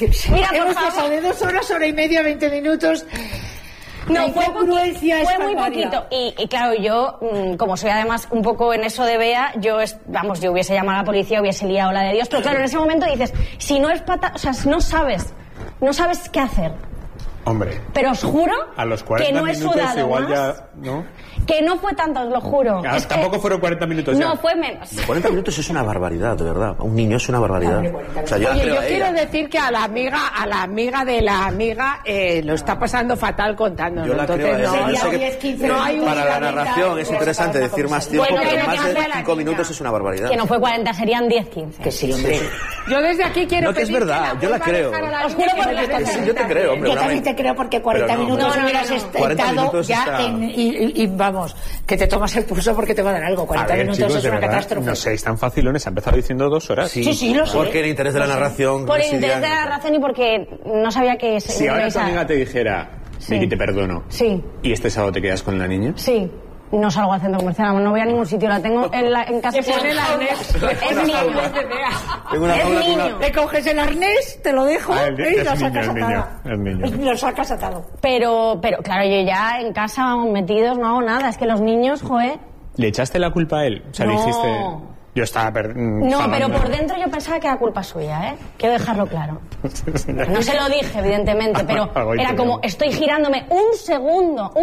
decirse. Mira, hemos pasado de 2 horas, hora y media, 20 minutos. No, fue muy poquito. Y claro, yo, como soy además un poco en eso de Bea, yo hubiese llamado a la policía, hubiese liado la de Dios. Pero claro, en ese momento dices, si no es o sea, no sabes qué hacer. Hombre. Pero os juro a los 40 que no he minutos sudado igual más. Ya, ¿no? Que no fue tanto, os lo juro. Es tampoco fueron 40 minutos ya. No, fue menos. 40 minutos es una barbaridad, de verdad. Un niño es una barbaridad. O sea, Oye, yo quiero decir que a la amiga de la amiga lo está pasando fatal contándonos. Yo la creo, entonces, yo sé que no hay para la narración es interesante decir más tiempo, pero más de 5 minutos es una barbaridad. Que no fue 40, serían 10, 15. Que sí, hombre. Yo desde aquí quiero no, que es verdad, yo la creo. Os juro por las cosas. Sí, yo te creo, hombre. Yo también te creo porque 40 minutos hubieras estado ya y vamos, que te tomas el pulso porque te va a dar algo. 40 minutos chicos, es una catástrofe. No sé, están facilones. Ha empezado diciendo 2 horas. Sí, lo sé. Porque el interés de la narración. Por el interés de la narración y porque no sabía que... Si ahora tu amiga te dijera, Vicky, te perdono. Sí. ¿Y este sábado te quedas con la niña? Sí. No salgo al centro comercial, no voy a ningún sitio, la tengo en casa. Se pone el arnés. Es niño. Tengo una jaula con una... Le coges el arnés, te lo dejo y lo sacas atado. Es niño. Lo sacas atado. Pero claro, yo ya en casa, vamos, metidos, no hago nada. Es que los niños, joder... ¿Le echaste la culpa a él? O sea, No. le dijiste... Yo estaba No, pero por dentro yo pensaba que era culpa suya, ¿eh? Quiero dejarlo claro. No se lo dije, evidentemente, pero era como, estoy girándome un segundo.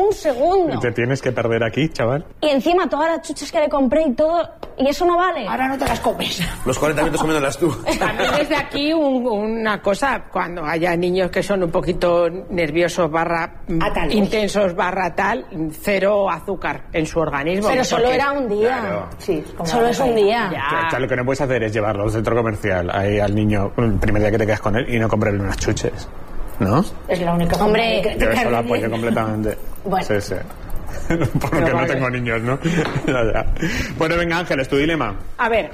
Te tienes que perder aquí, chaval. Y encima todas las chuches que le compré y todo, y eso no vale. Ahora no te las comes. Los 40 minutos comiéndolas tú. También desde aquí una cosa, cuando haya niños que son un poquito nerviosos intensos tal, 0 azúcar en su organismo. Pero solo era un día. Claro. Sí, solo es un día. Ya. Lo que no puedes hacer es llevarlo al centro comercial ahí al niño el primer día que te quedas con él y no comprarle unas chuches, ¿no? Es la única forma de yo eso lo apoyo completamente. Bueno. Sí. Porque no tengo niños, ¿no? Ya. Bueno, venga, Ángeles, tu dilema. A ver,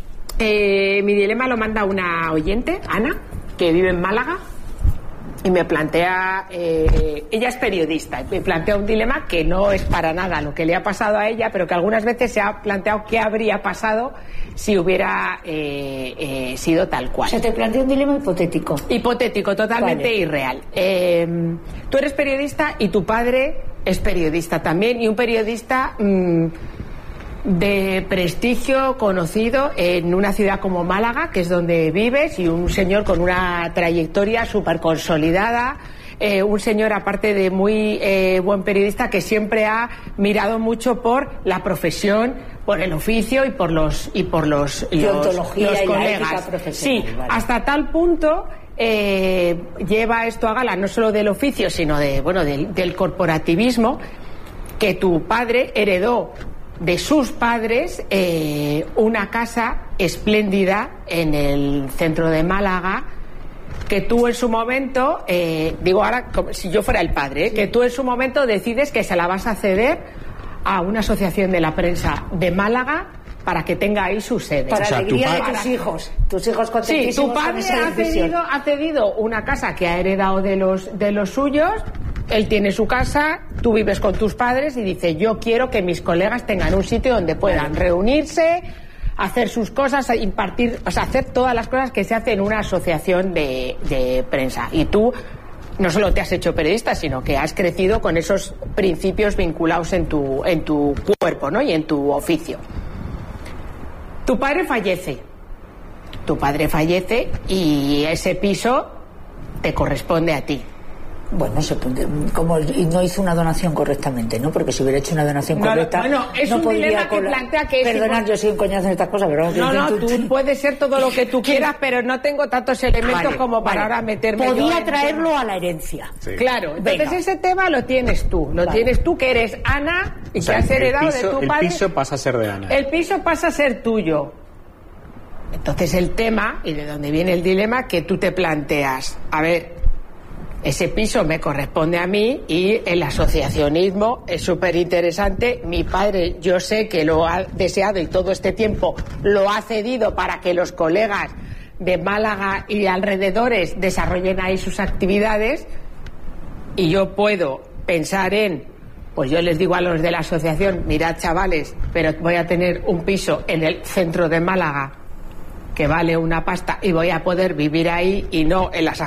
mi dilema lo manda una oyente, Ana, que vive en Málaga. Y me plantea, ella es periodista, y me plantea un dilema que no es para nada lo que le ha pasado a ella, pero que algunas veces se ha planteado qué habría pasado si hubiera sido tal cual. Se te plantea un dilema hipotético. Hipotético, totalmente irreal. Tú eres periodista y tu padre es periodista también, y un periodista de prestigio, conocido en una ciudad como Málaga, que es donde vives, y un señor con una trayectoria súper consolidada, un señor aparte de muy buen periodista que siempre ha mirado mucho por la profesión, por el oficio y por los deontología los y colegas. la ética profesional. Sí, vale. hasta tal punto lleva esto a gala no solo del oficio, sino del corporativismo, que tu padre heredó de sus padres una casa espléndida en el centro de Málaga, que tú en su momento, digo ahora como si yo fuera el padre, que tú en su momento decides que se la vas a ceder a una asociación de la prensa de Málaga para que tenga ahí su sede. Para alegría de tus hijos contentísimos. Sí, tu padre ha cedido una casa que ha heredado de los suyos. Él tiene su casa, tú vives con tus padres y dice, yo quiero que mis colegas tengan un sitio donde puedan reunirse, hacer sus cosas, impartir, o sea, hacer todas las cosas que se hacen en una asociación de prensa. Y tú no solo te has hecho periodista, sino que has crecido con esos principios vinculados en tu cuerpo, ¿no? Y en tu oficio. Tu padre fallece y ese piso te corresponde a ti. Bueno, como no hizo una donación correctamente, ¿no? Porque si hubiera hecho una donación correcta, es no un podría dilema que plantea que Perdonad, yo soy un coñazo en estas cosas, pero tú puedes ser todo lo que tú quieras, pero no tengo tantos elementos como para ahora meterme. Podía traerlo a la herencia. Sí. Claro, entonces ese tema lo tienes tú, que eres Ana y que has heredado de tu padre. El piso pasa a ser de Ana. El piso pasa a ser tuyo. Entonces el tema, y de donde viene el dilema, que tú te planteas, a ver, ese piso me corresponde a mí y el asociacionismo es súper interesante. Mi padre, yo sé que lo ha deseado y todo este tiempo lo ha cedido para que los colegas de Málaga y alrededores desarrollen ahí sus actividades, y yo puedo pensar pues yo les digo a los de la asociación, mirad chavales, pero voy a tener un piso en el centro de Málaga que vale una pasta y voy a poder vivir ahí y no en las